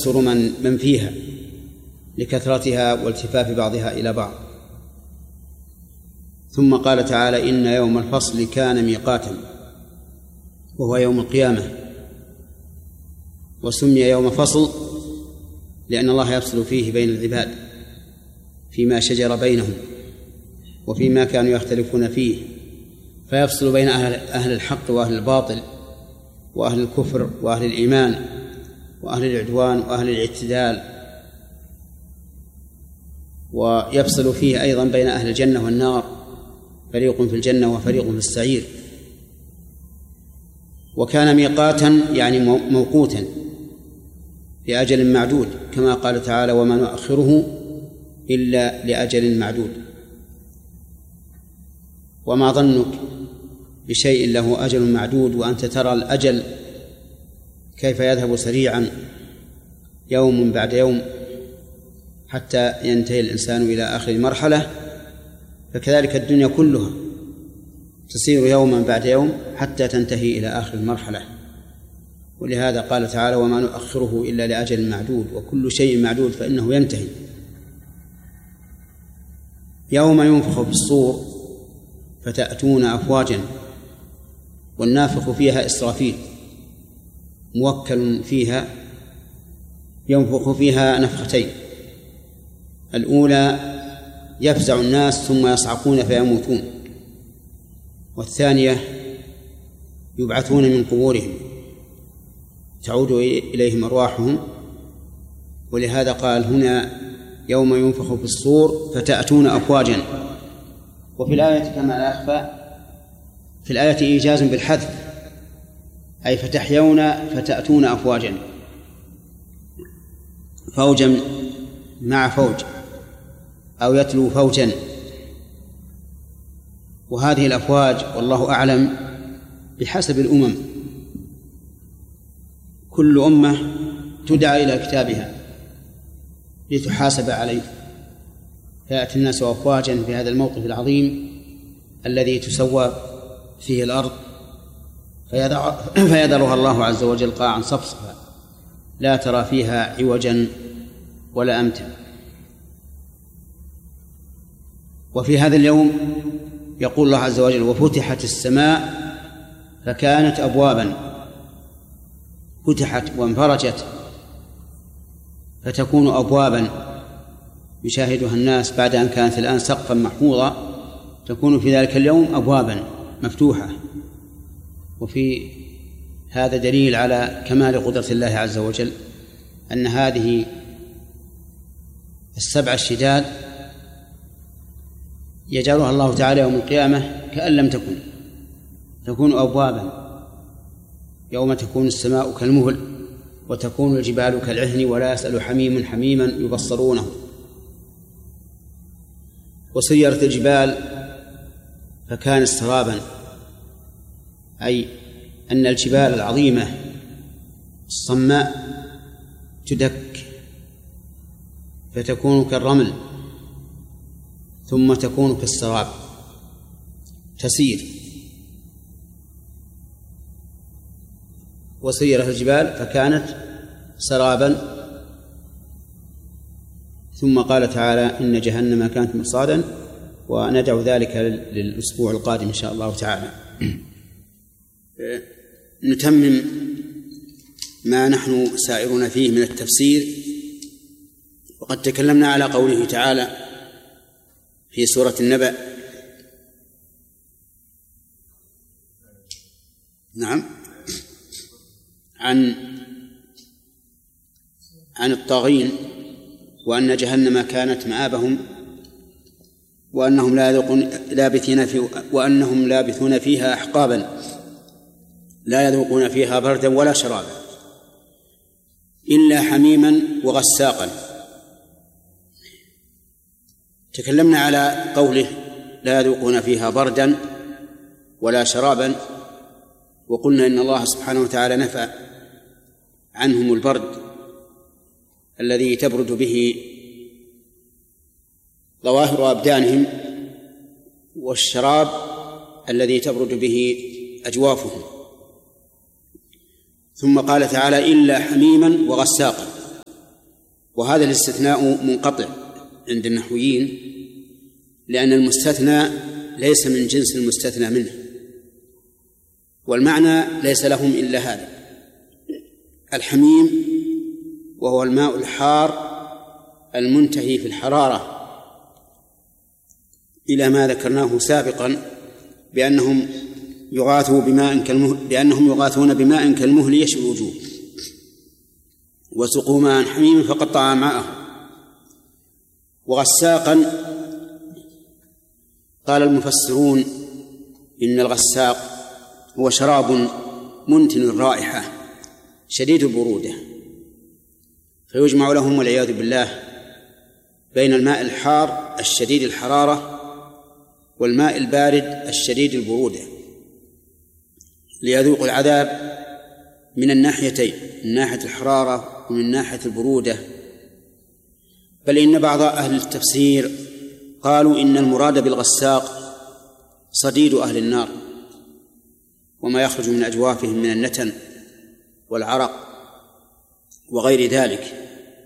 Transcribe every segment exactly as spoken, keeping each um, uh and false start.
يقصر من من فيها لكثرتها والتفاف بعضها إلى بعض. ثم قال تعالى: إن يوم الفصل كان ميقاتا، وهو يوم القيامة. وسمي يوم فصل لأن الله يفصل فيه بين العباد فيما شجر بينهم وفيما كانوا يختلفون فيه، فيفصل بين أهل الحق وأهل الباطل وأهل الكفر وأهل الإيمان وأهل العدوان وأهل الاعتدال، ويفصل فيه أيضا بين أهل الجنة والنار، فريق في الجنة وفريق في السعير. وكان ميقاتا يعني موقوتا لأجل معدود، كما قال تعالى: وما نؤخره إلا لأجل معدود. وما ظنك بشيء له أجل معدود وأنت ترى الأجل كيف يذهب سريعا يوم بعد يوم حتى ينتهي الإنسان إلى آخر مرحلة، فكذلك الدنيا كلها تصير يوما بعد يوم حتى تنتهي إلى آخر المرحلة. ولهذا قال تعالى: وما نؤخره إلا لأجل معدود، وكل شيء معدود فإنه ينتهي. يوم ينفخ في الصور فتأتون أفواجا، والنافخ فيها إسرافيل موكل فيها، ينفخ فيها نفختين: الأولى يفزع الناس ثم يصعقون فيموتون، والثانية يبعثون من قبورهم تعود إليهم أرواحهم. ولهذا قال هنا: يوم ينفخ في الصور فتأتون أفواجا. وفي الآية كما لا يخفى في الآية إيجاز بالحذف، أي فتحيون فتأتون أفواجا، فوجا مع فوج أو يتلو فوجا. وهذه الأفواج والله أعلم بحسب الأمم، كل أمة تدعى إلى كتابها لتحاسب عليه، فيأتي الناس أفواجا في هذا الموقف العظيم الذي تسوى فيه الأرض، فيذرها الله عز وجل قاعا صفصفا لا ترى فيها عوجا ولا أمتا. وفي هذا اليوم يقول الله عز وجل: وفتحت السماء فكانت أبوابا، فتحت وانفرجت فتكون أبوابا يشاهدها الناس بعد أن كانت الآن سقفا محفوظا، تكون في ذلك اليوم أبوابا مفتوحة. وفي هذا دليل على كمال قدرة الله عز وجل، أن هذه السبع الشداد يجعلها الله تعالى يوم القيامة كأن لم تكن، تكون أبوابا، يوم تكون السماء كالمهل وتكون الجبال كالعهن ولا يسأل حميم حميما يبصرونه. وسيرت الجبال فكانت سرابا، أي أن الجبال العظيمة الصماء تدك فتكون كالرمل، ثم تكون كالسراب تسير. وسيرت الجبال فكانت سرابا. ثم قال تعالى: إن جهنم كانت مرصادا. وندع ذلك للأسبوع القادم إن شاء الله تعالى. نتمم ما نحن سائرون فيه من التفسير. وقد تكلمنا على قوله تعالى في سورة النبأ: نعم عن عن الطاغين، وأن جهنم كانت مآبهم، وأنهم لابثين في وأنهم لابثون فيها أحقابا لا يذوقون فيها بردا ولا شرابا إلا حميما وغساقا. تكلمنا على قوله لا يذوقون فيها بردا ولا شرابا، وقلنا إن الله سبحانه وتعالى نفى عنهم البرد الذي تبرد به ظواهر أبدانهم، والشراب الذي تبرد به أجوافهم. ثم قال تعالى: إلا حميما وغساقا، وهذا الاستثناء منقطع عند النحويين، لأن المستثنى ليس من جنس المستثنى منه، والمعنى ليس لهم إلا هذا. الحميم وهو الماء الحار المنتهي في الحرارة إلى ما ذكرناه سابقا بأنهم يغاثوا بماء كالمهل بأنهم يغاثون بماء كالمهل يشوي الوجوه، وسقوا ماء حميما فقطع أمعاءهم. وغساقا قال المفسرون إن الغساق هو شراب منتن الرائحة شديد البرودة، فيجمع لهم والعياذ بالله بين الماء الحار الشديد الحرارة والماء البارد الشديد البرودة ليذوقوا العذاب من الناحيتين، من ناحية الحرارة ومن ناحية البرودة. بل إن بعض أهل التفسير قالوا إن المراد بالغساق صديد أهل النار وما يخرج من أجوافهم من النتن والعرق وغير ذلك.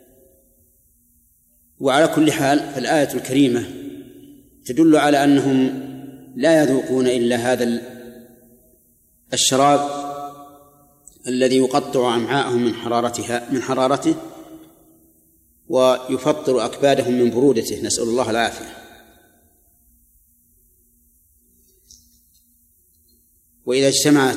وعلى كل حال فالآية الكريمة تدل على أنهم لا يذوقون إلا هذا الشراب الذي يقطع أمعاءهم من حرارتها من حرارته ويفطر أكبادهم من برودته، نسأل الله العافية. وإذا اجتمعت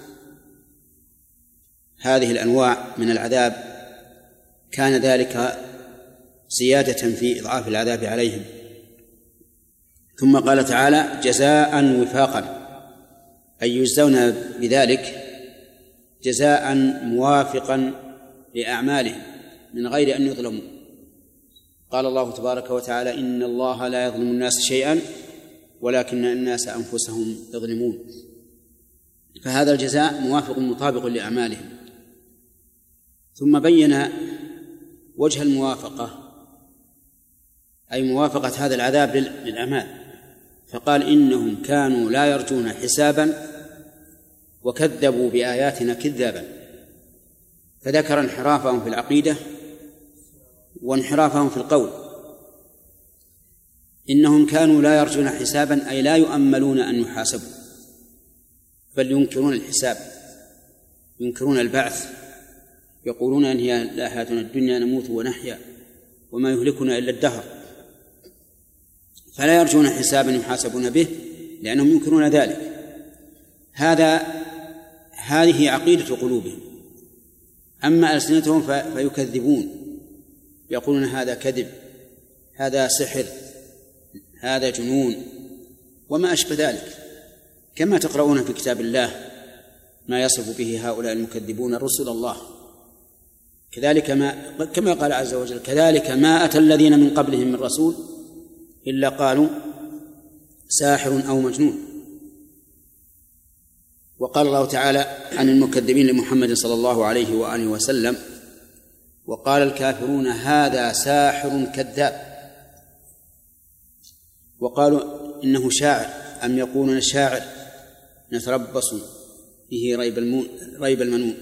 هذه الأنواع من العذاب كان ذلك زيادة في إضعاف العذاب عليهم. ثم قال تعالى جزاء وفاقا، أي يجزون بذلك جزاء موافقا لأعمالهم من غير أن يظلموا. قال الله تبارك وتعالى إن الله لا يظلم الناس شيئا ولكن الناس أنفسهم يظلمون، فهذا الجزاء موافق مطابق لأعمالهم. ثم بين وجه الموافقة أي موافقة هذا العذاب للأعمال، فقال إنهم كانوا لا يرجون حسابا وكذبوا بآياتنا كذابا، فذكر انحرافهم في العقيدة وانحرافهم في القول. إنهم كانوا لا يرجون حسابا أي لا يؤملون أن يحاسبوا، بل ينكرون الحساب، ينكرون البعث، يقولون أن هي لا حياتنا الدنيا نموت ونحيا وما يهلكنا إلا الدهر، فلا يرجون حسابا يحاسبون به لأنهم ينكرون ذلك. هذا هذه عقيدة قلوبهم. أما ألسنتهم فيكذبون، يقولون هذا كذب، هذا سحر، هذا جنون وما أشبه ذلك، كما تقرؤون في كتاب الله ما يصف به هؤلاء المكذبون رسل الله. كذلك ما كما قال عز وجل كذلك ما أتى الذين من قبلهم من رسول إلا قالوا ساحر أو مجنون. وقال الله تعالى عن المكذبين لمحمد صلى الله عليه وآله وسلم وقال الكافرون هذا ساحر كذاب، وقالوا إنه شاعر أم يقولون شاعر نتربص به ريب المنون ريب المنون.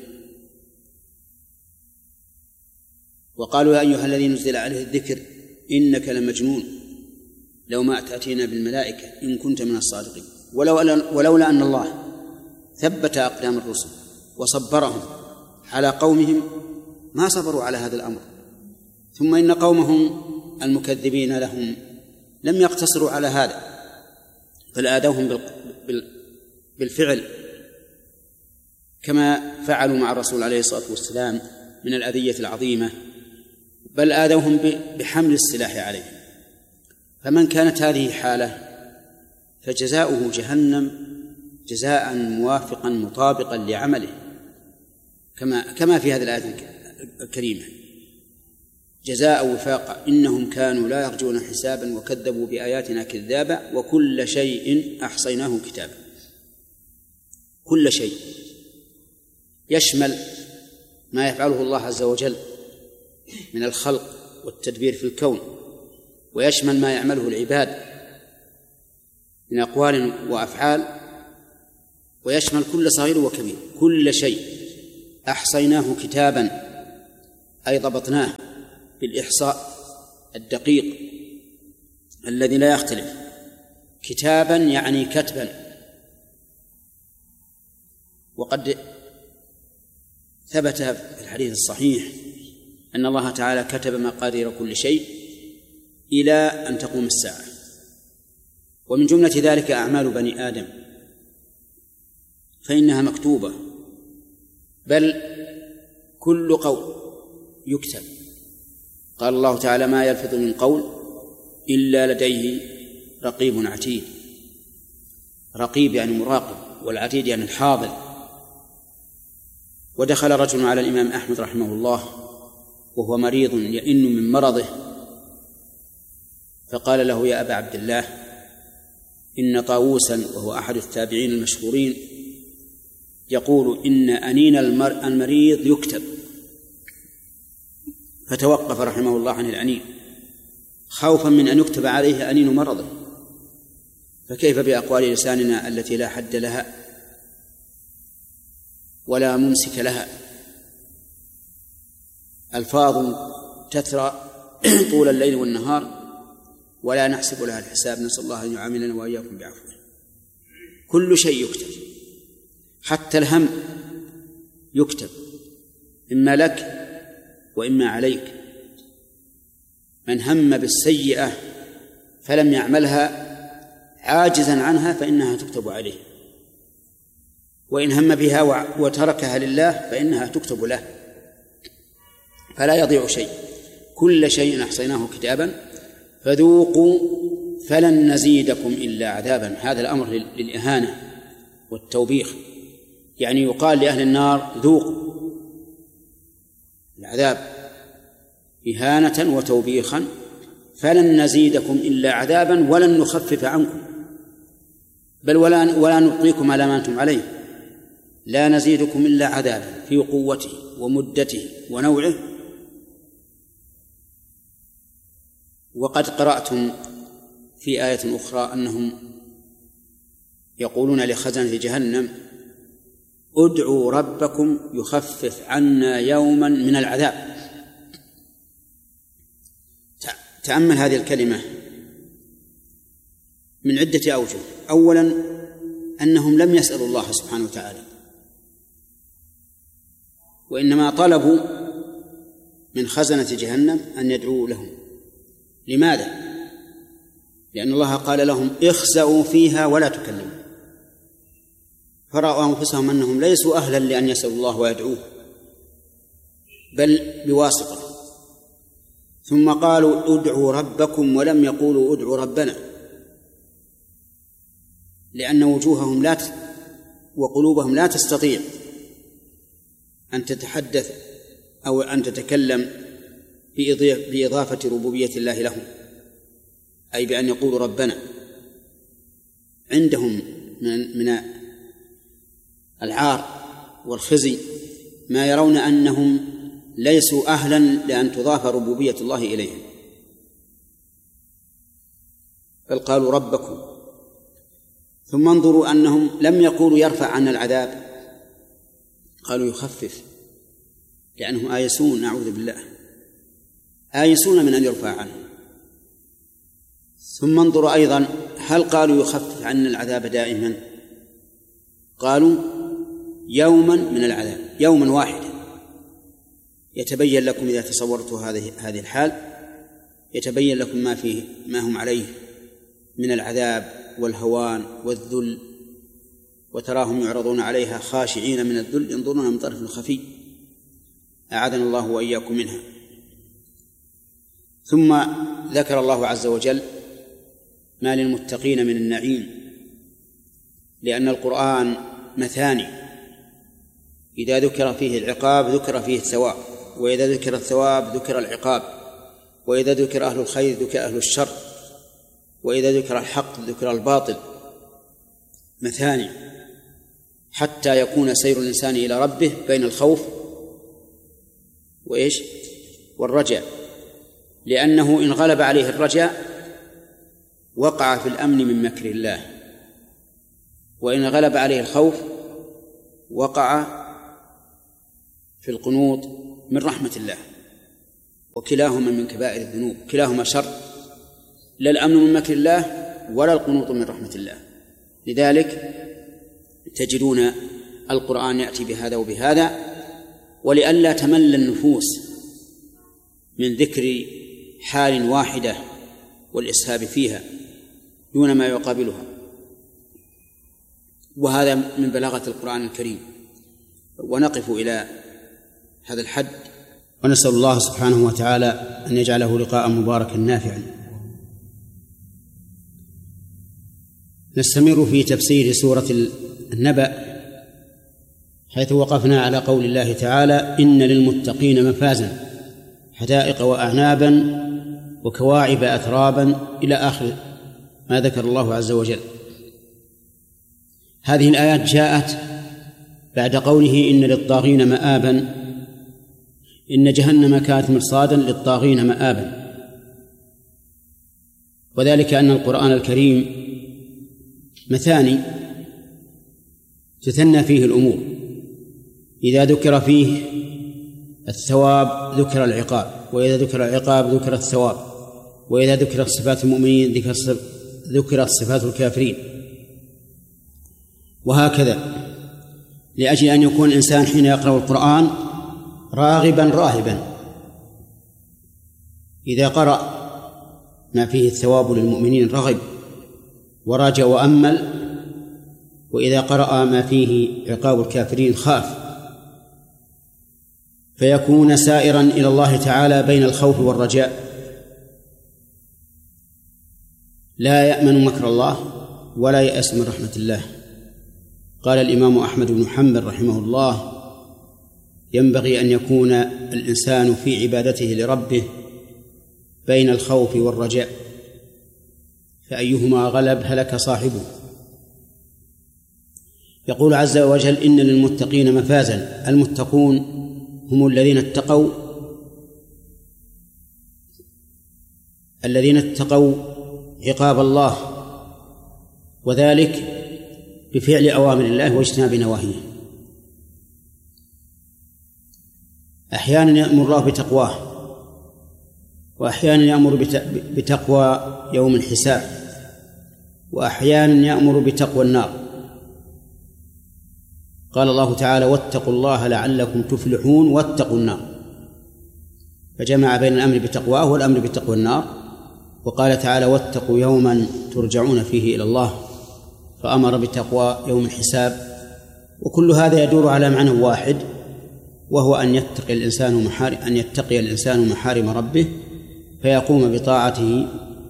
وقالوا يا أيها الذي نزل عليه الذكر إنك لمجنون لو ما تأتينا بالملائكة إن كنت من الصادقين. ولولا أن الله ثبت أقدام الرسل وصبرهم على قومهم ما صبروا على هذا الأمر. ثم إن قومهم المكذبين لهم لم يقتصروا على هذا، بل آذوهم بالفعل كما فعلوا مع الرسول عليه الصلاة والسلام من الأذية العظيمة، بل آذوهم بحمل السلاح عليهم. فمن كانت هذه حالة فجزاؤه جهنم جزاء موافقا مطابقا لعمله، كما كما في هذه الآية الكريمة جزاء وفاقا إنهم كانوا لا يرجون حسابا وكذبوا بآياتنا كذابا وكل شيء أحصيناه كتابا. كل شيء يشمل ما يفعله الله عز وجل من الخلق والتدبير في الكون، ويشمل ما يعمله العباد من أقوال وأفعال، ويشمل كل صغير وكبير. كل شيء أحصيناه كتابا أي ضبطناه بالإحصاء الدقيق الذي لا يختلف. كتابا يعني كتبا. وقد ثبت في الحديث الصحيح أن الله تعالى كتب مقادير كل شيء إلى أن تقوم الساعة، ومن جملة ذلك أعمال بني آدم فإنها مكتوبة، بل كل قول يكتب. قال الله تعالى: ما يلفظ من قول إلا لديه رقيب عتيد. رقيب يعني مراقب، والعتيد يعني الحاضر. ودخل رجل على الإمام أحمد رحمه الله وهو مريض يئن من مرضه، فقال له: يا أبا عبد الله، إن طاووسا وهو أحد التابعين المشهورين يقول إن أنين المريض يكتب. فتوقف رحمه الله عن الأنين خوفا من أن يكتب عليه أنين مرضه، فكيف بأقوال لساننا التي لا حد لها ولا ممسك لها، ألفاظ تترى طول الليل والنهار ولا نحسب لها الحساب، نسأل الله أن يعاملنا وإياكم بعفوه. كل شيء يكتب، حتى الهم يكتب، إما لك وإما عليك. من هم بالسيئة فلم يعملها عاجزا عنها فإنها تكتب عليه، وإن هم بها وتركها لله فإنها تكتب له، فلا يضيع شيء. كل شيء أحصيناه كتابا فذوقوا فلن نزيدكم إلا عذابا. هذا الأمر للإهانة والتوبيخ، يعني يقال لأهل النار: ذوقوا العذاب إهانة وتوبيخا، فلن نزيدكم إلا عذابا ولن نخفف عنكم، بل ولا, ولا نبقيكم على ما أنتم عليه. لا نزيدكم إلا عذابا في قوته ومدته ونوعه. وقد قرأتم في آية أخرى أنهم يقولون لخزنة جهنم: ادعوا ربكم يخفف عنا يوما من العذاب. تأمل هذه الكلمة من عدة أوجه. أولا، أنهم لم يسألوا الله سبحانه وتعالى، وإنما طلبوا من خزنة جهنم أن يدعوا لهم. لماذا؟ لأن الله قال لهم: اخسأوا فيها ولا تكلموا، فرأوا أنفسهم أنهم ليسوا أهلا لأن يسألوا الله ويدعوه، بل بواسطة. ثم قالوا: ادعوا ربكم، ولم يقولوا ادعوا ربنا، لأن وجوههم لا ت... وقلوبهم لا تستطيع أن تتحدث أو أن تتكلم بإضافة ربوبية الله لهم، أي بأن يقولوا ربنا. عندهم من من العار والخزي ما يرون أنهم ليسوا أهلا لأن تضاف ربوبية الله إليهم، بل قالوا ربكم. ثم انظروا أنهم لم يقولوا يرفع عنا العذاب، قالوا يخفف، لأنهم آيسون، نعوذ بالله، آيسون من أن يرفع عنهم. ثم انظروا أيضا، هل قالوا يخفف عنا العذاب دائما؟ قالوا يوما من العذاب، يوما واحدا. يتبين لكم إذا تصورتوا هذه هذه الحال، يتبين لكم ما فيه ما هم عليه من العذاب والهوان والذل، وتراهم يعرضون عليها خاشعين من الذل ينظرون من طرف خفي، أعاذنا الله وإياكم منها. ثم ذكر الله عز وجل ما للمتقين من النعيم، لأن القرآن مثاني، إذا ذكر فيه العقاب ذكر فيه الثواب، وإذا ذكر الثواب ذكر العقاب، وإذا ذكر أهل الخير ذكر أهل الشر، وإذا ذكر الحق ذكر الباطل. مثاني، حتى يكون سير الإنسان إلى ربه بين الخوف وإيش والرجاء، لأنه إن غلب عليه الرجاء وقع في الأمن من مكر الله، وإن غلب عليه الخوف وقع في القنوط من رحمة الله. وكلاهما من كبائر الذنوب، كلاهما شر، لا الأمن من مكر الله ولا القنوط من رحمة الله. لذلك تجدون القرآن يأتي بهذا وبهذا، ولئلا تمل النفوس من ذكر حال واحدة والإسهاب فيها دون ما يقابلها، وهذا من بلاغة القرآن الكريم. ونقف إلى هذا الحد، ونسأل الله سبحانه وتعالى أن يجعله لقاء مباركا نافعا. نستمر في تفسير سورة النبأ، حيث وقفنا على قول الله تعالى: إن للمتقين مفازا حدائق وأعنابا وكواعب أترابا، إلى آخر ما ذكر الله عز وجل. هذه الآيات جاءت بعد قوله: إن للطاغين مآبا، إن جهنم كانت مرصادا للطاغين مآبا. وذلك أن القرآن الكريم مثاني تثنى فيه الأمور، إذا ذكر فيه الثواب ذكر العقاب، وإذا ذكر العقاب ذكر الثواب، وإذا ذكرت صفات المؤمنين ذكرت صفات الكافرين، وهكذا، لأجل أن يكون الإنسان حين يقرأ القرآن راغبا راهبا. إذا قرأ ما فيه الثواب للمؤمنين رغب ورجى وأمل، وإذا قرأ ما فيه عقاب الكافرين خاف، فيكون سائرا إلى الله تعالى بين الخوف والرجاء، لا يأمن مكر الله ولا يأس من رحمة الله. قال الإمام أحمد بن حنبل رحمه الله: ينبغي أن يكون الإنسان في عبادته لربه بين الخوف والرجاء، فأيهما غلب هلك صاحبه. يقول عز وجل: إن للمتقين مفازا. المتقون هم الذين اتقوا الذين اتقوا عقاب الله، وذلك بفعل أوامر الله واجتناب نواهيه. أحيانا يأمر الله بتقواه، وأحيانا يأمر بتقوى يوم الحساب، وأحيانا يأمر بتقوى النار. قال الله تعالى: واتقوا الله لعلكم تفلحون واتقوا النار، فجمع بين الأمر بتقواه والأمر بتقوى النار. وقال تعالى: واتقوا يوما ترجعون فيه إلى الله، فأمر بتقوى يوم الحساب. وكل هذا يدور على معنى واحد، وهو أن يتقي الإنسان محارم أن يتقي الإنسان محارم ربه فيقوم بطاعته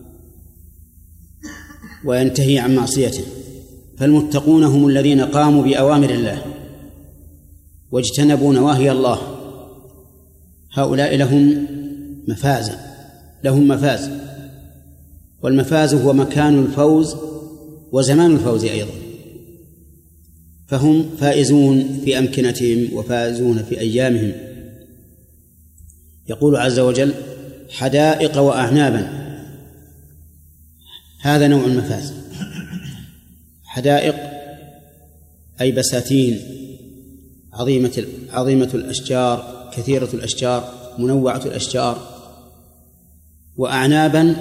وينتهي عن معصيته. فالمتقون هم الذين قاموا بأوامر الله واجتنبوا نواهي الله، هؤلاء لهم مفاز لهم مفاز والمفاز هو مكان الفوز وزمان الفوز أيضا، فهم فائزون في أمكنتهم وفائزون في أيامهم. يقول عز وجل: حدائق وأعنابا، هذا نوع المفاز. حدائق أي بساتين عظيمة عظيمة الأشجار، كثيرة الأشجار، منوعة الأشجار. وأعنابا،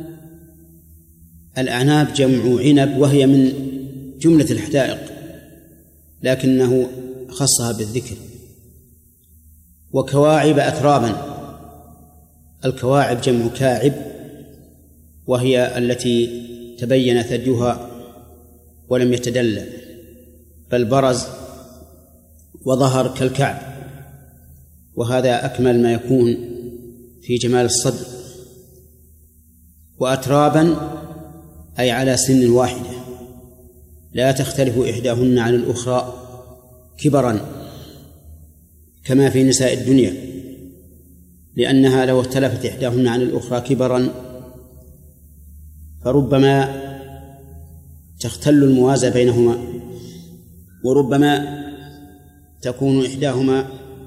الأعناب جمع عنب، وهي من جملة الحدائق لكنه خصها بالذكر. وكواعب أترابا، الكواعب جمع كاعب، وهي التي تبين ثديها ولم يتدلى بل برز وظهر كالكعب، وهذا أكمل ما يكون في جمال الصدر. وأترابا أي على سن واحدة لا تختلف إحداهن عن الأخرى كبرا كما في نساء الدنيا، لأنها لو اختلفت إحداهن عن الأخرى كبرا فربما تختل الموازة بينهما، وربما تكون إحداهما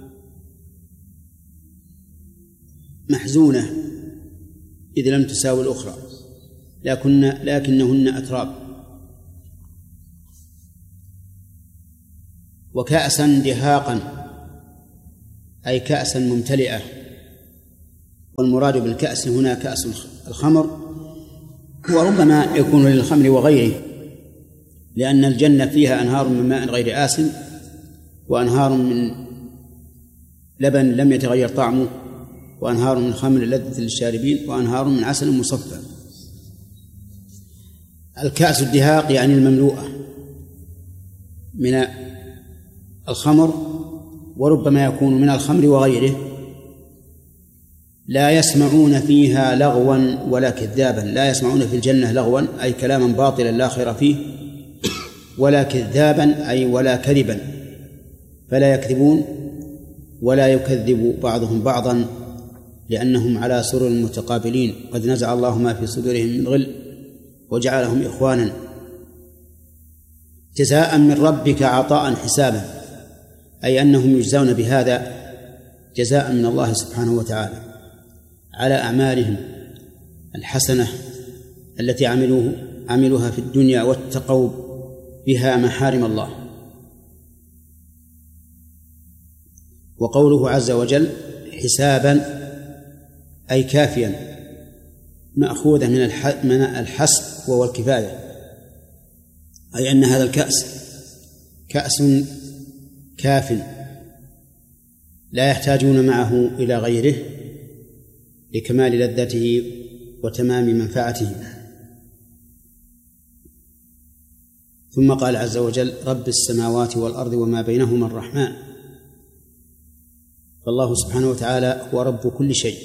محزونة إذ لم تساوي الأخرى، لكن لكنهن أتراب. وكأسا دهاقا أي كأسا ممتلئة، والمراد بالكأس هنا كأس الخمر، وربما يكون للخمر وغيره، لأن الجنة فيها أنهار من ماء غير آسن، وأنهار من لبن لم يتغير طعمه، وأنهار من خمر لذة للشاربين، وأنهار من عسل مصفى. الكأس الدهاق يعني المملوءة من الخمر، وربما يكون من الخمر وغيره. لا يسمعون فيها لغوا ولا كذابا. لا يسمعون في الجنة لغوا أي كلاما باطلا لا خير فيه، ولا كذابا أي ولا كذبا، فلا يكذبون ولا يكذب بعضهم بعضا، لأنهم على سرر متقابلين، قد نزع الله ما في صدورهم من غل وجعلهم إخوانا. جزاء من ربك عطاء حسابا، أي أنهم يجزون بهذا جزاء من الله سبحانه وتعالى على أعمالهم الحسنة التي عملوه عملوها في الدنيا واتقوا بها محارم الله. وقوله عز وجل حسابا أي كافيا، مأخوذة من الحسب وهو الكفاية، أي أن هذا الكأس كأس كاف لا يحتاجون معه إلى غيره لكمال لذته وتمام منفعته. ثم قال عز وجل رب السماوات والأرض وما بينهما الرحمن. فالله سبحانه وتعالى هو رب كل شيء.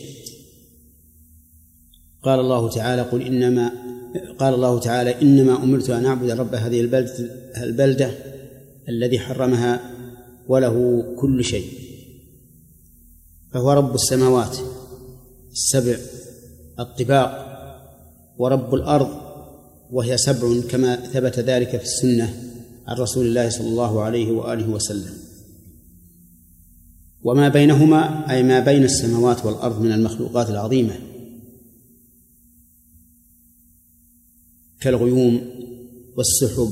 قال الله تعالى قل إنما قال الله تعالى إنما أمرت أن أعبد رب هذه البلدة, البلدة الذي حرمها وله كل شيء. فهو رب السماوات السبع الطباق، ورب الأرض وهي سبع كما ثبت ذلك في السنة عن رسول الله صلى الله عليه وآله وسلم. وما بينهما أي ما بين السماوات والأرض من المخلوقات العظيمة كالغيوم والسحب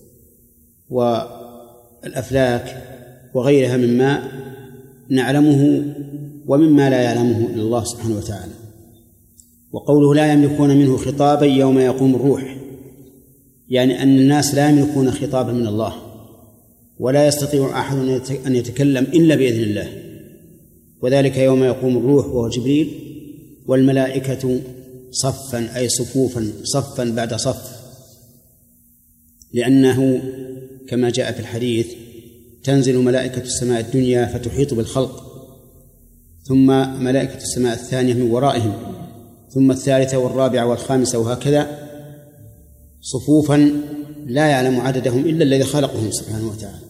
والأفلاك وغيرها مما نعلمه ومما لا يعلمه إلا الله سبحانه وتعالى. وقوله لا يملكون منه خطابا يوم يقوم الروح، يعني أن الناس لا يملكون خطابا من الله، ولا يستطيع أحد أن يتكلم إلا بإذن الله، وذلك يوم يقوم الروح وهو جبريل والملائكة صفا أي صفوفا صفا بعد صف، لأنه كما جاء في الحديث تنزل ملائكة السماء الدنيا فتحيط بالخلق، ثم ملائكة السماء الثانية من ورائهم، ثم الثالثة والرابعة والخامسة، وهكذا صفوفا لا يعلم عددهم إلا الذي خلقهم سبحانه وتعالى.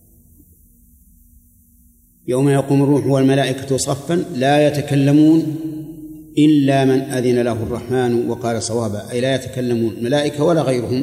يوم يقوم الروح والملائكة صفا لا يتكلمون إلا من أذن له الرحمن وقال صوابا، أي لا يتكلمون الملائكة ولا غيرهم،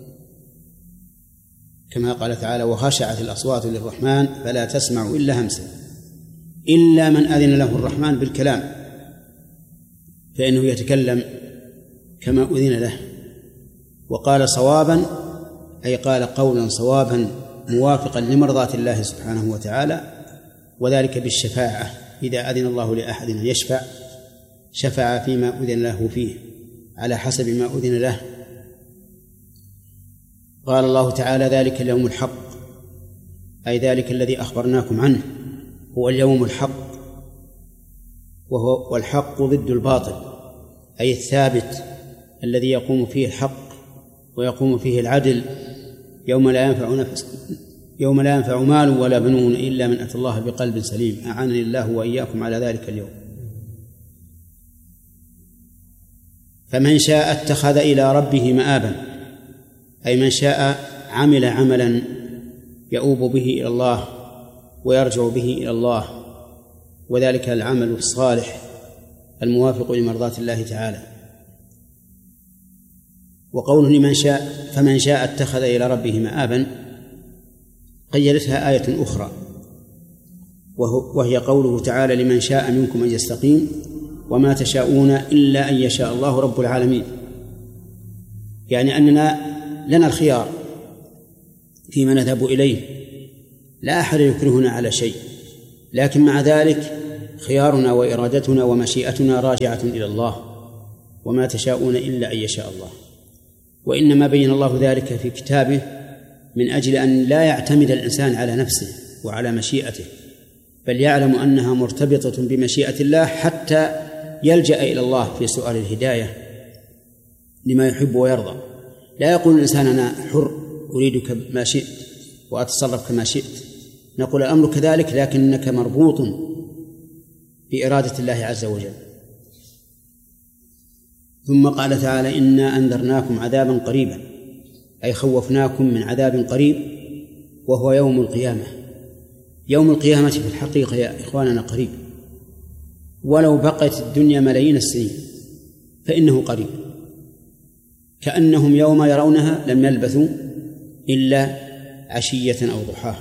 كما قال تعالى وخشعت الأصوات للرحمن فلا تسمع إلا همسا، إلا من أذن له الرحمن بالكلام فإنه يتكلم كما أذن له. وقال صوابا أي قال قولا صوابا موافقا لمرضاة الله سبحانه وتعالى، وذلك بالشفاعة، إذا أذن الله لأحد أن يشفع شفع فيما أذن له فيه على حسب ما أذن له. قال الله تعالى ذلك اليوم الحق، أي ذلك الذي أخبرناكم عنه هو اليوم الحق، وهو والحق ضد الباطل، أي الثابت الذي يقوم فيه الحق ويقوم فيه العدل، يوم لا ينفع نفس يوم لا ينفع مال ولا بنون إلا من أتى الله بقلب سليم، أعانني الله وإياكم على ذلك اليوم. فمن شاء اتخذ إلى ربه مآبا، أي من شاء عمل عملا يؤوب به إلى الله ويرجع به إلى الله، وذلك العمل الصالح الموافق لمرضاة الله تعالى. وقوله لمن شاء فمن شاء اتخذ إلى ربه مآبا قيدتها آية أخرى، وهي قوله تعالى لمن شاء منكم أن يستقيم وما تشاءون إلا أن يشاء الله رب العالمين، يعني أننا لنا الخيار فيما نذهب إليه، لا أحد يكرهنا على شيء، لكن مع ذلك خيارنا وإرادتنا ومشيئتنا راجعة إلى الله، وما تشاءون إلا أن يشاء الله. وإنما بين الله ذلك في كتابه من أجل أن لا يعتمد الإنسان على نفسه وعلى مشيئته، بل يعلم أنها مرتبطة بمشيئة الله حتى يلجأ إلى الله في سؤال الهداية لما يحب ويرضى. لا يقول الإنسان أنا حر أريدك ما شئت وأتصرف كما شئت، نقول الأمر كذلك، لكنك مربوط بإرادة الله عز وجل. ثم قال تعالى إنا أنذرناكم عذابا قريبا، أي خوفناكم من عذاب قريب وهو يوم القيامة. يوم القيامة في الحقيقة يا إخواننا قريب، ولو بقيت الدنيا ملايين السنين فإنه قريب، كأنهم يوم يرونها لم يلبثوا إلا عشية أو ضحاها.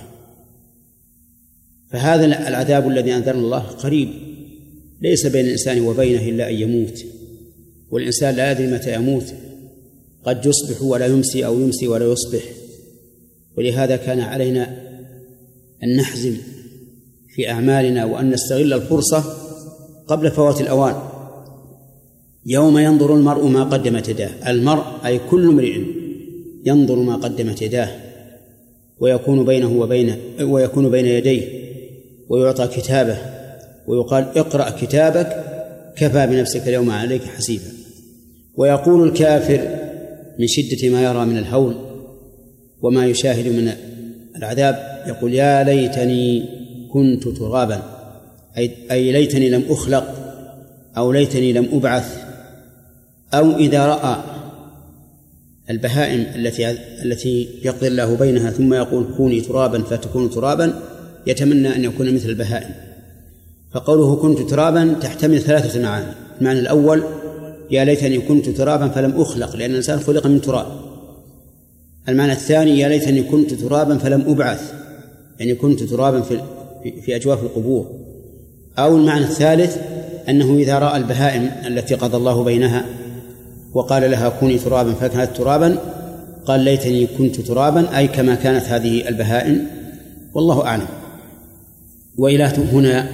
فهذا العذاب الذي أنذرنا الله قريب، ليس بين الإنسان وبينه إلا أن يموت، والإنسان لا يدري متى يموت، قد يصبح ولا يمسي أو يمسي ولا يصبح. ولهذا كان علينا أن نحزم في أعمالنا وأن نستغل الفرصة قبل فوات الأوان. يوم ينظر المرء ما قدمت يداه، المرء أي كل امرئ ينظر ما قدمت يداه، ويكون بينه وبين ويكون بين يديه ويعطى كتابه ويقال اقرأ كتابك كفى بنفسك اليوم عليك حسيبا. ويقول الكافر من شدة ما يرى من الهول وما يشاهد من العذاب، يقول يا ليتني كنت ترابا، أي ليتني لم أخلق أو ليتني لم أبعث. أو إذا رأى البهائم التي التي يقضي الله بينها ثم يقول كوني ترابا فتكون ترابا، يتمنى أن يكون مثل البهائم. فقوله كنت ترابا تحتمل ثلاثة معاني. المعنى الأول يا ليتني كنت ترابا فلم أخلق، لأن الإنسان خلق من تراب. المعنى الثاني يا ليتني كنت ترابا فلم أبعث، يعني كنت ترابا في في أجواف القبور. أو المعنى الثالث أنه إذا رأى البهائم التي قضى الله بينها وقال لها كوني ترابا فكانت ترابا، قال ليتني كنت ترابا، أي كما كانت هذه البهائم، والله أعلم. وإلى هنا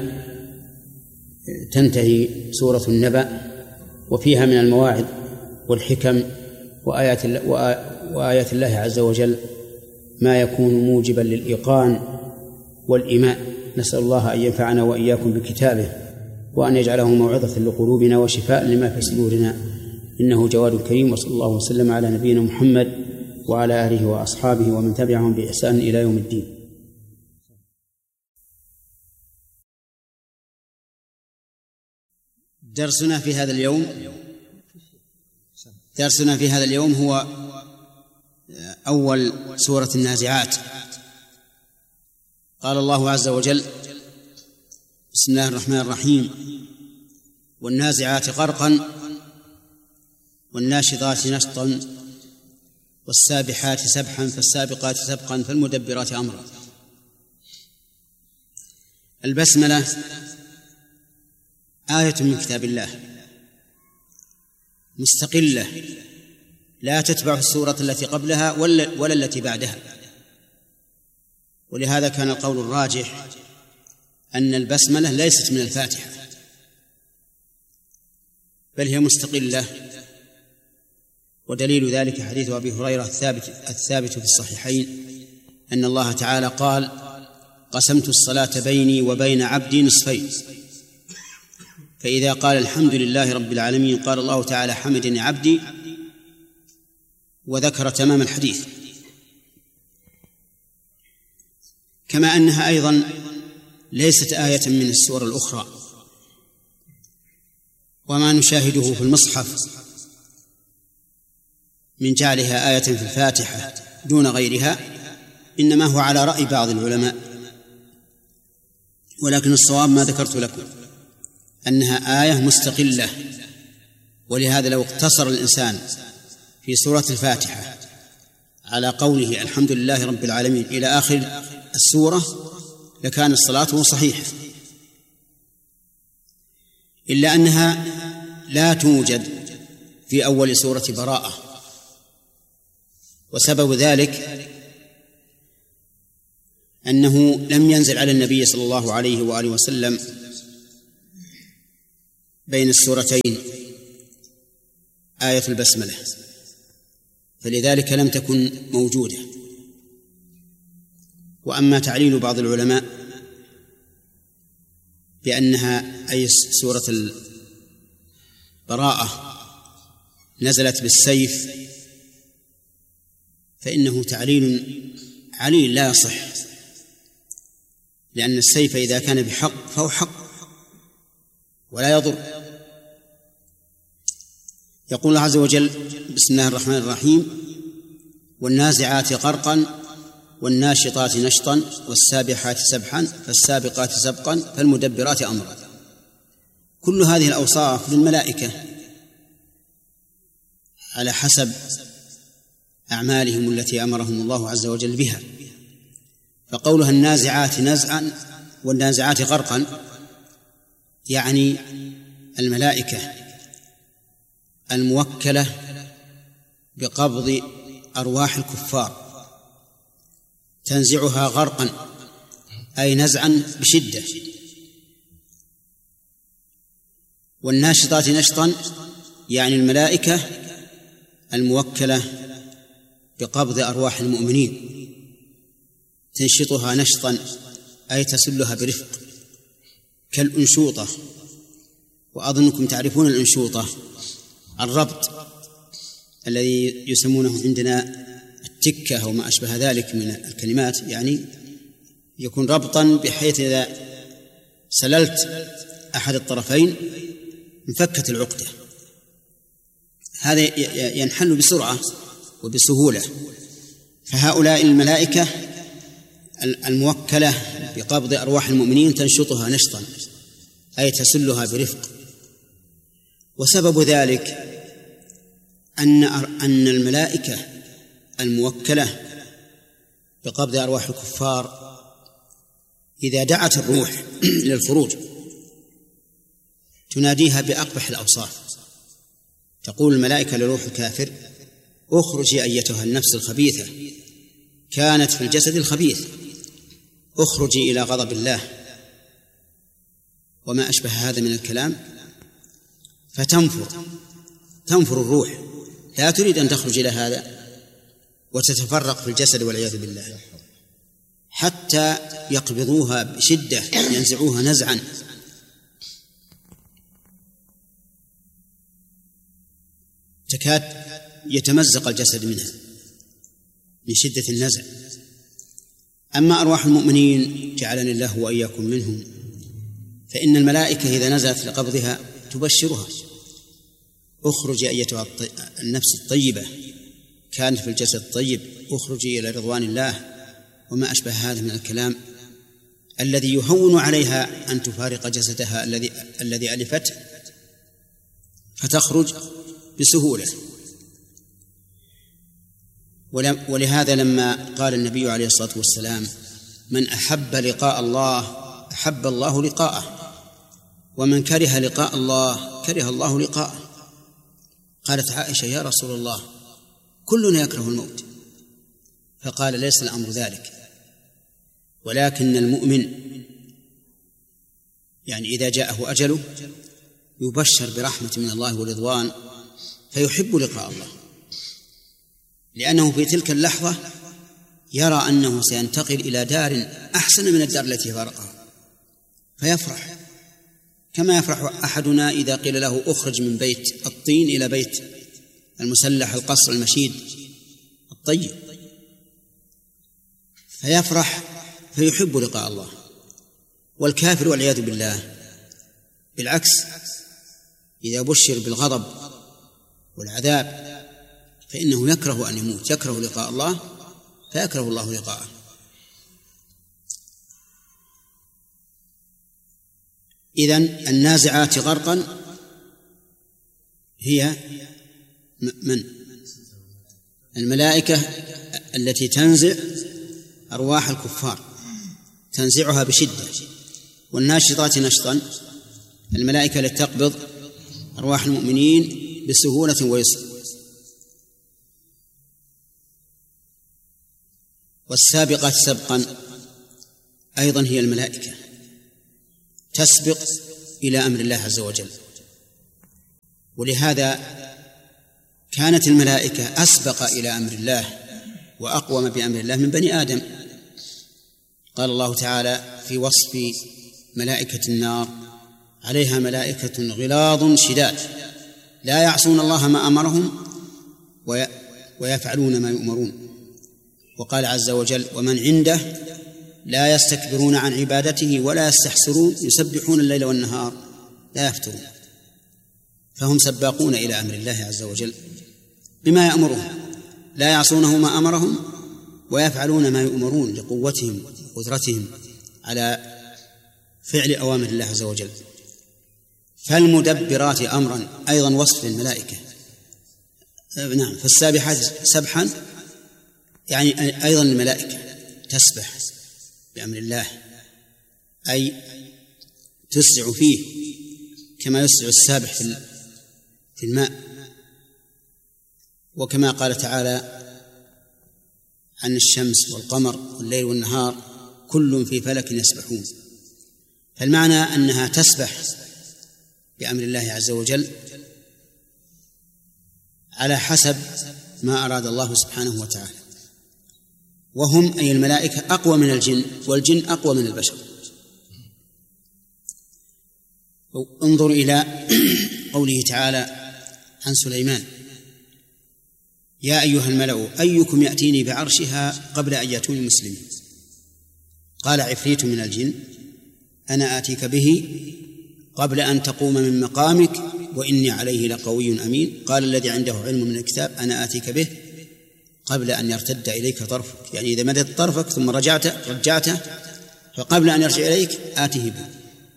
تنتهي سورة النبأ، وفيها من المواعظ والحكم وآيات وآيات الله عز وجل ما يكون موجبا للإيقان والإيمان. نسأل الله أن ينفعنا وإياكم بكتابه، وأن يجعله موعظة لقلوبنا وشفاء لما في صدورنا، إنه جواد كريم. وصلى الله وسلم على نبينا محمد وعلى آله وأصحابه ومن تبعهم بإحسان إلى يوم الدين. درسنا في هذا اليوم درسنا في هذا اليوم هو أول سورة النازعات. قال الله عز وجل بسم الله الرحمن الرحيم والنازعات غرقا والناشطات نشطا والسابحات سبحا فالسابقات سبقا فالمدبرات أمرا. البسملة آية من كتاب الله مستقلة لا تتبع السورة التي قبلها ولا, ولا التي بعدها، ولهذا كان القول الراجح أن البسملة ليست من الفاتحة بل هي مستقلة، ودليل ذلك حديث أبي هريرة الثابت, الثابت في الصحيحين أن الله تعالى قال قسمت الصلاة بيني وبين عبدي نصفين، فإذا قال الحمد لله رب العالمين قال الله تعالى حمدني عبدي، وذكر تمام الحديث. كما أنها أيضا ليست آية من السور الأخرى، وما نشاهده في المصحف من جعلها آية في الفاتحة دون غيرها إنما هو على رأي بعض العلماء، ولكن الصواب ما ذكرت لكم أنها آية مستقلة. ولهذا لو اقتصر الإنسان في سورة الفاتحة على قوله الحمد لله رب العالمين إلى آخر السورة لكان الصلاة صحيحة، إلا أنها لا توجد في أول سورة براءة، وسبب ذلك أنه لم ينزل على النبي صلى الله عليه وآله وسلم بين السورتين آية البسملة، فلذلك لم تكن موجودة. وأما تعليل بعض العلماء بأنها أي سورة البراءة نزلت بالسيف فإنه تعليل عليل لا يصح، لأن السيف إذا كان بحق فهو حق ولا يضر. يقول الله عز وجل: بسم الله الرحمن الرحيم: والنازعات غرقا والناشطات نشطا والسابحات سبحا فالسابقات سبقا فالمدبرات أمرا. كل هذه الأوصاف للملائكة على حسب أعمالهم التي أمرهم الله عز وجل بها. فقولها النازعات نزعا والنازعات غرقا يعني الملائكة الموكلة بقبض أرواح الكفار تنزعها غرقا أي نزعا بشدة. والناشطات نشطا يعني الملائكة الموكلة بقبض أرواح المؤمنين تنشطها نشطا أي تسلها برفق كالأنشوطة. وأظنكم تعرفون الأنشوطة، الربط الذي يسمونه عندنا التكة أو ما أشبه ذلك من الكلمات، يعني يكون ربطا بحيث إذا سللت أحد الطرفين انفكت العقدة. هذا ينحل بسرعة وبسهولة. فهؤلاء الملائكة الموكلة بقبض أرواح المؤمنين تنشطها نشطا أي تسلها برفق. وسبب ذلك أن أن الملائكة الموكلة بقبض أرواح الكفار إذا دعت الروح للخروج تناديها بأقبح الأوصاف. تقول الملائكة لروح الكافر: اخرجي أيتها النفس الخبيثة كانت في الجسد الخبيث، اخرجي إلى غضب الله، وما أشبه هذا من الكلام. فتنفر تنفر الروح، لا تريد أن تخرج إلى هذا وتتفرق في الجسد والعياذ بالله، حتى يقبضوها بشدة، ينزعوها نزعا. تكاد يتمزق الجسد منها من شدة النزع. أما أرواح المؤمنين جعلني الله وإياكم منهم، فإن الملائكة إذا نزلت لقبضها تبشرها: اخرجي أيتها النفس الطيبة كانت في الجسد الطيب، اخرجي إلى رضوان الله، وما أشبه هذا من الكلام الذي يهون عليها أن تفارق جسدها الذي الذي ألفته فتخرج بسهولة. ولهذا لما قال النبي عليه الصلاة والسلام: من أحب لقاء الله أحب الله لقاءه، ومن كره لقاء الله كره الله لقاءه. قالت عائشة: يا رسول الله كلنا يكره الموت. فقال: ليس الأمر ذلك، ولكن المؤمن يعني إذا جاءه أجله يبشر برحمة من الله ورضوان فيحب لقاء الله، لأنه في تلك اللحظة يرى أنه سينتقل إلى دار أحسن من الدار التي فارقها فيفرح، كما يفرح أحدنا إذا قيل له اخرج من بيت الطين إلى بيت المسلح القصر المشيد الطيب، فيفرح فيحب لقاء الله. والكافر والعياذ بالله بالعكس، إذا بشر بالغضب والعذاب فإنه يكره أن يموت، يكره لقاء الله فيكره الله لقاءه. إذن النازعات غرقا هي من الملائكة التي تنزع أرواح الكفار، تنزعها بشدة. والناشطات نشطا الملائكة التي تقبض أرواح المؤمنين بسهولة ويسر. والسابقات سبقا أيضا هي الملائكة تسبق إلى أمر الله عز وجل، ولهذا كانت الملائكة أسبق إلى أمر الله وأقوم بأمر الله من بني آدم. قال الله تعالى في وصف ملائكة النار: عليها ملائكة غلاظ شداد لا يعصون الله ما أمرهم ويفعلون ما يؤمرون. وقال عز وجل: ومن عنده لا يستكبرون عن عبادته ولا يستحسرون يسبحون الليل والنهار لا يفترون. فهم سباقون إلى أمر الله عز وجل بما يأمرهم، لا يعصونه ما أمرهم ويفعلون ما يؤمرون لقوتهم وقدرتهم على فعل أوامر الله عز وجل. فالمدبرات أمرا أيضا وصف للملائكة. نعم، فالسابحات سبحا يعني أيضا الملائكة تسبح بأمر الله، أي تسرع فيه كما يسرع السابح في الماء. وكما قال تعالى عن الشمس والقمر والليل والنهار: كل في فلك يسبحون. فالمعنى أنها تسبح بأمر الله عز وجل على حسب ما أراد الله سبحانه وتعالى. وهم أي الملائكة أقوى من الجن، والجن أقوى من البشر. انظر إلى قوله تعالى عن سليمان: يا أيها الملأ أيكم يأتيني بعرشها قبل أن يأتوني مسلمين. قال عفريت من الجن: أنا آتيك به قبل أن تقوم من مقامك وإني عليه لقوي أمين. قال الذي عنده علم من الكتاب: أنا آتيك به قبل أن يرتد إليك طرفك، يعني إذا مدت طرفك ثم رجعت رجعته فقبل أن يرجع إليك آته به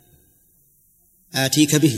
آتيك به.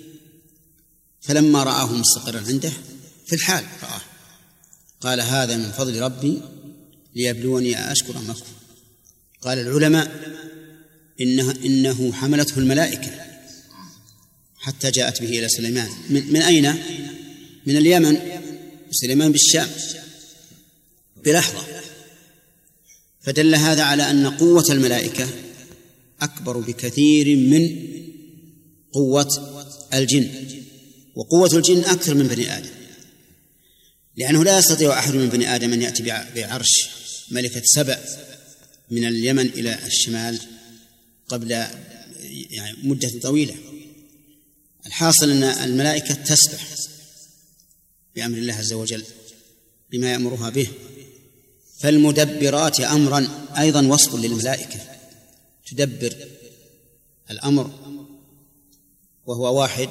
فلما رآه مستقرا عنده في الحال رآه قال: هذا من فضل ربي ليبلوني أشكر أم أكفر. قال العلماء: إنه, إنه حملته الملائكة حتى جاءت به إلى سليمان. من, من أين؟ من اليمن، سليمان بالشام بلحظة. فدل هذا على أن قوة الملائكة أكبر بكثير من قوة الجن، وقوة الجن أكثر من بني آدم، لأنه لا يستطيع أحد من بني آدم أن يأتي بعرش ملكة سبأ من اليمن إلى الشمال قبل يعني مدة طويلة. الحاصل أن الملائكة تسبح بأمر الله عز وجل بما يأمرها به. فالمدبرات أمرا أيضا وصف للملائكة، تدبر الأمر، وهو واحد